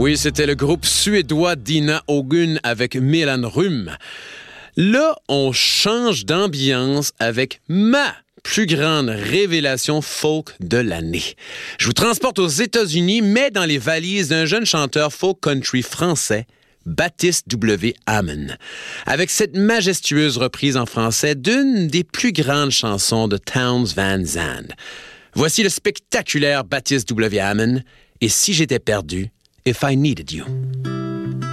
Oui, c'était le groupe suédois Dina Ogun avec Milan Rum. Là, on change d'ambiance avec ma plus grande révélation folk de l'année. Je vous transporte aux États-Unis, mais dans les valises d'un jeune chanteur folk country français, Baptiste W. Hamon, avec cette majestueuse reprise en français d'une des plus grandes chansons de Townes Van Zandt. Voici le spectaculaire Baptiste W. Hamon, et Si j'étais perdu, If I Needed You.